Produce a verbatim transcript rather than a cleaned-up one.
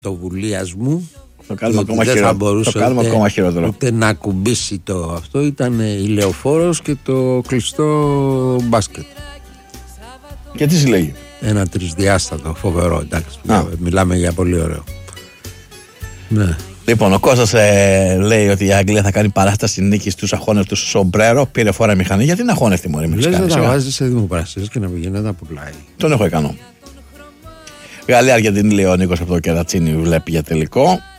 πρωτοβουλίας μου. Το κάνουμε ακόμα, δεν χειρο... θα μπορούσε το κάνουμε ούτε, ακόμα χειρότερο. Ούτε να ακουμπήσει το αυτό. Ήταν η λεωφόρος και το κλειστό μπάσκετ. Και τι συλλέγει? Ένα τρισδιάστατο, φοβερό, εντάξει. Α. Μιλάμε για πολύ ωραίο. Ναι. Λοιπόν, ο Κώστας ε, λέει ότι η Αγγλία θα κάνει παράσταση νίκη στους αγώνες του Σομπρέρο. Πήρε φορά μηχανή. Γιατί είναι αγώνες τιμωρή, μην λες να τα βάζει σε δημοπρασίες και να πηγαίνει να τα πουλάει. Τον έχω ικανό. Γαλλία Αργεντινή, λέει ο Νίκος από το Κερατσίνι, βλέπει για τελικό.